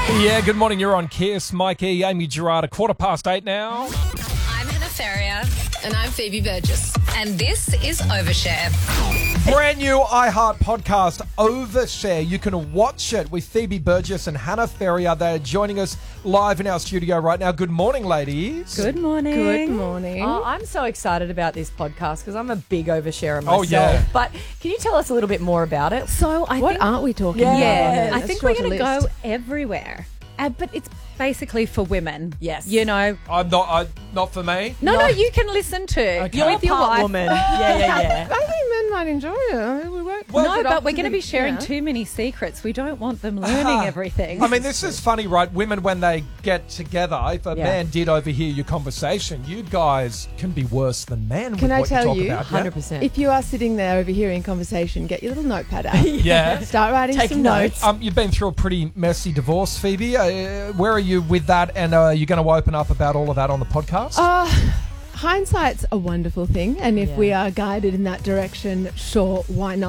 Yeah, good morning. You're on Kiss. Mikey, Amy Gerard, 8:15 now. I'm Hannah Ferrier. And I'm Phoebe Burgess. And this is Overshare. Brand new iHeart podcast, Overshare. You can watch it with Phoebe Burgess and Hannah Ferrier. They are joining us live in our studio right now. Good morning, ladies. Good morning. Good morning. Oh, I'm so excited about this podcast because I'm a big oversharer myself. Oh, yeah. But can you tell us a little bit more about it? So what aren't we talking about? Yeah. I think we're going to go everywhere. But it's basically for women. Yes. You know. Not for me. No, you can listen to. Okay. You're with your part wife. woman. Yeah. I think men might enjoy it. I mean, we won't Well, put No, it but up we're to going to the- be sharing yeah. too many secrets. We don't want them learning everything. I mean, this is funny, right? Women, when they get together, if a man did overhear your conversation, you guys can be worse than men Can with I what tell you talk you? about. Yeah? 100%. If you are sitting there overhearing conversation, get your little notepad out. Yeah. Start writing Take some notes. notes. You've been through a pretty messy divorce, Phoebe. Where are you with that? And are you going to open up about all of that on the podcast? Hindsight's a wonderful thing, and if we are guided in that direction, sure, why not?